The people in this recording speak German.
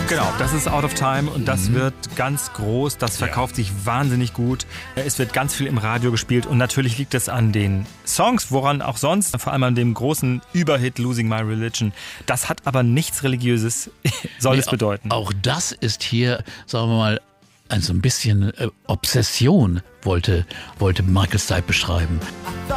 Genau, das ist Out of Time und das wird ganz groß, das verkauft sich wahnsinnig gut. Es wird ganz viel im Radio gespielt und natürlich liegt es an den Songs, woran auch sonst, vor allem an dem großen Überhit Losing My Religion. Das hat aber nichts Religiöses, soll es bedeuten. Auch das ist hier, sagen wir mal, ein bisschen Obsession wollte Michael Stipe beschreiben.